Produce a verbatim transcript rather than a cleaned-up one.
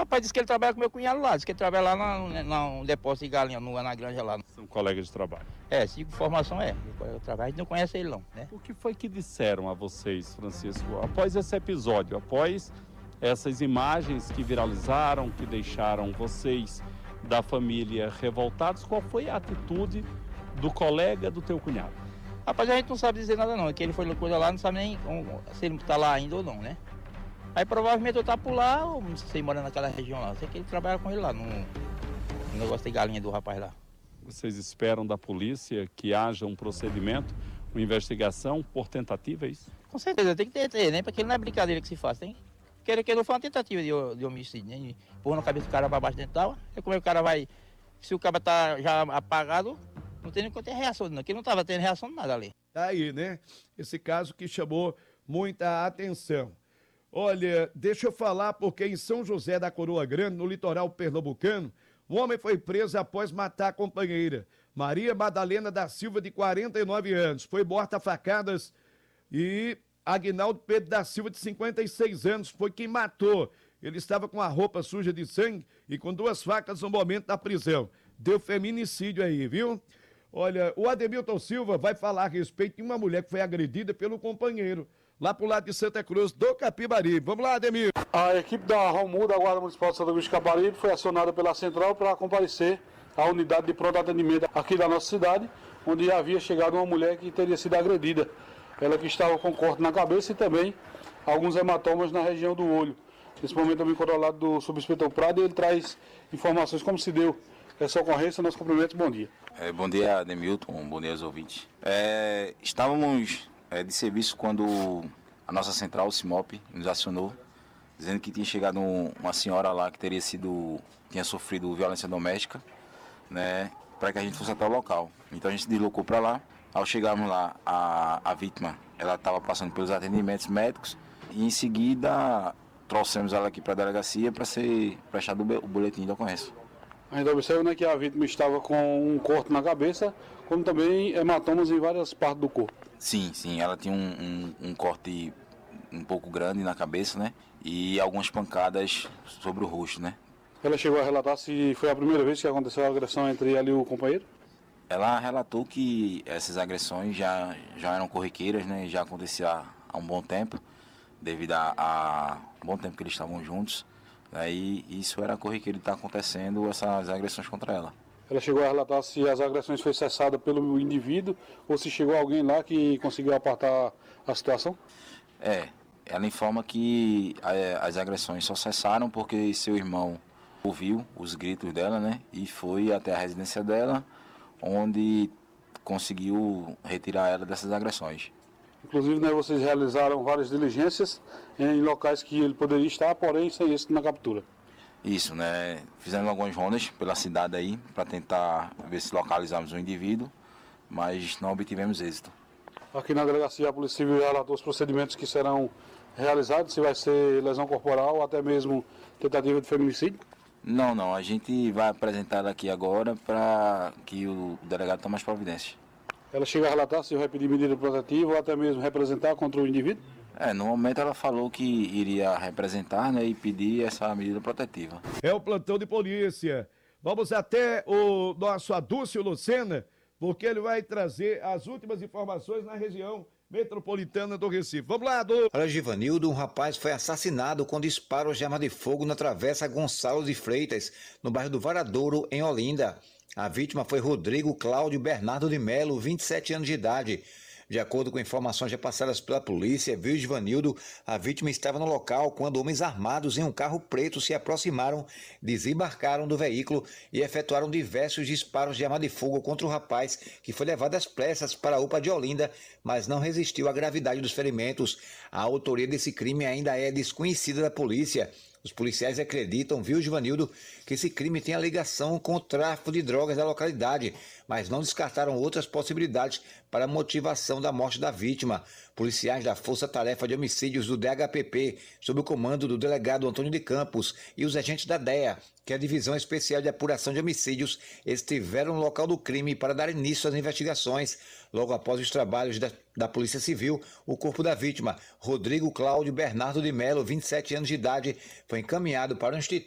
Rapaz, disse que ele trabalha com meu cunhado lá, disse que ele trabalha lá no depósito de galinha, no, na granja lá. São colegas de trabalho. É, se informação é, eu trabalho, a gente não conhece ele não, né? O que foi que disseram a vocês, Francisco, após esse episódio, após essas imagens que viralizaram, que deixaram vocês da família revoltados, qual foi a atitude do colega do teu cunhado? Rapaz, a gente não sabe dizer nada não, é que ele foi coisa lá, não sabe nem se ele está lá ainda ou não, né? Aí provavelmente eu tá por lá, ou não sei se ele mora naquela região lá, sei que ele trabalha com ele lá, no, no negócio de galinha do rapaz lá. Vocês esperam da polícia que haja um procedimento, uma investigação por tentativa, é isso? Com certeza, tem que ter, ter né? Porque não é brincadeira que se faz, tem que que não foi uma tentativa de, de homicídio, né? Pôr na cabeça do cara para baixo dentro d'água, é como é que o cara vai, se o cara tá já apagado, não tem nem que ter reação, não, que ele não estava tendo reação de nada ali. Tá aí, né? Esse caso que chamou muita atenção. Olha, deixa eu falar porque em São José da Coroa Grande, no litoral pernambucano, um homem foi preso após matar a companheira. Maria Madalena da Silva, de quarenta e nove anos, foi morta a facadas e Aguinaldo Pedro da Silva, de cinquenta e seis anos, foi quem matou. Ele estava com a roupa suja de sangue e com duas facas no momento da prisão. Deu feminicídio aí, viu? Olha, o Ademilton Silva vai falar a respeito de uma mulher que foi agredida pelo companheiro, lá pro lado de Santa Cruz, do Capibaribe. Vamos lá, Ademir. A equipe da Romu, da Guarda Municipal de Santa Cruz do Capibaribe, foi acionada pela Central para comparecer à unidade de pronto atendimento aqui da nossa cidade, onde havia chegado uma mulher que teria sido agredida. Ela que estava com corte na cabeça e também alguns hematomas na região do olho. Nesse momento também controlado do subinspetor Prado, e ele traz informações como se deu essa ocorrência. Nosso cumprimento, bom dia. É, bom dia, Ademilton, bom dia aos ouvintes. É, estávamos é, de serviço quando a nossa central, o CIMOP, nos acionou, dizendo que tinha chegado um, uma senhora lá que teria sido, tinha sofrido violência doméstica, né, para que a gente fosse até o local. Então a gente se deslocou para lá. Ao chegarmos lá, a, a vítima, ela estava passando pelos atendimentos médicos e em seguida trouxemos ela aqui para a delegacia para ser prestado o boletim de ocorrência. A gente observa, né, que a vítima estava com um corte na cabeça, como também hematomas em várias partes do corpo. Sim, sim, ela tinha um, um, um corte um pouco grande na cabeça, né, e algumas pancadas sobre o rosto, né. Ela chegou a relatar se foi a primeira vez que aconteceu a agressão entre ela e o companheiro? Ela relatou que essas agressões já, já eram corriqueiras, né, já acontecia há um bom tempo, devido a, a um bom tempo que eles estavam juntos. Aí isso era corriqueiro de estar acontecendo, essas agressões contra ela. Ela chegou a relatar se as agressões foram cessadas pelo indivíduo ou se chegou alguém lá que conseguiu apartar a situação? É, ela informa que é, as agressões só cessaram porque seu irmão ouviu os gritos dela, né, e foi até a residência dela, onde conseguiu retirar ela dessas agressões. Inclusive, né, vocês realizaram várias diligências em locais que ele poderia estar, porém sem êxito na captura. Isso, né? Fizemos algumas rondas pela cidade aí, para tentar ver se localizamos o indivíduo, mas não obtivemos êxito. Aqui na delegacia, a Polícia Civil relatou os procedimentos que serão realizados, se vai ser lesão corporal ou até mesmo tentativa de feminicídio? Não, não, a gente vai apresentar aqui agora para que o delegado tome as providências. Ela chega a relatar se vai pedir medida protetiva ou até mesmo representar contra o indivíduo? É, no momento ela falou que iria representar, né, e pedir essa medida protetiva. É o plantão de polícia. Vamos até o nosso Adúcio Lucena, porque ele vai trazer as últimas informações na região metropolitana do Recife. Vamos lá, Adu. Olha, Givanildo, um rapaz foi assassinado com disparos de arma de fogo na Travessa Gonçalo de Freitas, no bairro do Varadouro, em Olinda. A vítima foi Rodrigo Cláudio Bernardo de Melo, vinte e sete anos de idade. De acordo com informações repassadas pela polícia, viu Givanildo, a vítima estava no local quando homens armados em um carro preto se aproximaram, desembarcaram do veículo e efetuaram diversos disparos de arma de fogo contra o rapaz, que foi levado às pressas para a U P A de Olinda, mas não resistiu à gravidade dos ferimentos. A autoria desse crime ainda é desconhecida da polícia. Os policiais acreditam, viu, Givanildo, que esse crime tem a ligação com o tráfico de drogas da localidade, mas não descartaram outras possibilidades para a motivação da morte da vítima. Policiais da Força Tarefa de Homicídios do D H P P, sob o comando do delegado Antônio de Campos, e os agentes da D E A, que é a Divisão Especial de Apuração de Homicídios, estiveram no local do crime para dar início às investigações. Logo após os trabalhos da, da Polícia Civil, o corpo da vítima, Rodrigo Cláudio Bernardo de Melo, vinte e sete anos de idade, foi encaminhado para o Instituto